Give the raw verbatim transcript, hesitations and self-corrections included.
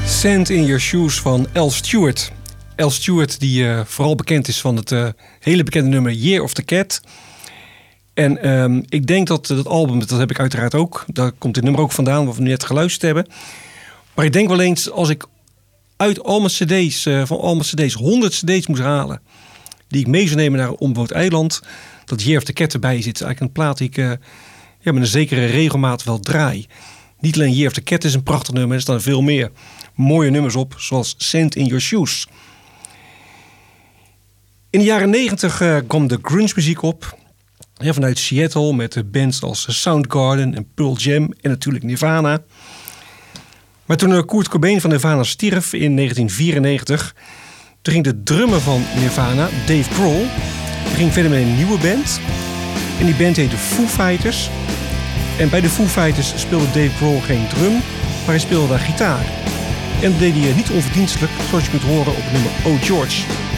Sand in Your Shoes van Al Stewart. Al Stewart die uh, vooral bekend is van het uh, hele bekende nummer Year of the Cat. En um, ik denk dat dat album, dat heb ik uiteraard ook. Daar komt dit nummer ook vandaan, wat we net geluisterd hebben. Maar ik denk wel eens, als ik uit al mijn cd's, uh, van al mijn cd's, honderd cd's moest halen, die ik mee zou nemen naar een onbewoond eiland, dat Year of the Cat erbij zit. Eigenlijk een plaat die ik uh, ja, met een zekere regelmaat wel draai. Niet alleen Year of the Cat is een prachtig nummer, er staan veel meer mooie nummers op, zoals Sand in Your Shoes. In de jaren negentig uh, kwam de grunge muziek op. Ja, vanuit Seattle met bands als Soundgarden en Pearl Jam en natuurlijk Nirvana. Maar toen uh, Kurt Cobain van Nirvana stierf in negentien vierennegentig, toen ging de drummer van Nirvana, Dave Grohl, ging verder met een nieuwe band. En die band heette Foo Fighters. En bij de Foo Fighters speelde Dave Grohl geen drum, maar hij speelde daar gitaar. En dat deed hij niet onverdienstelijk, zoals je kunt horen op het nummer Oh George.